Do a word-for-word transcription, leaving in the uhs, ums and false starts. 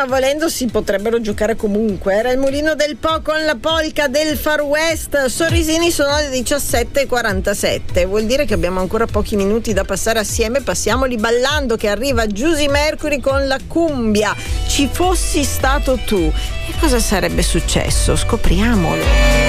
ma volendo si potrebbero giocare comunque. Era il Mulino del Po con la polka del Far West. Sorrisini sono le diciassette e quarantasette. Vuol dire che abbiamo ancora pochi minuti da passare assieme. Passiamoli ballando, che arriva Giusy Mercury con la cumbia. Ci fossi stato tu. E cosa sarebbe successo? Scopriamolo.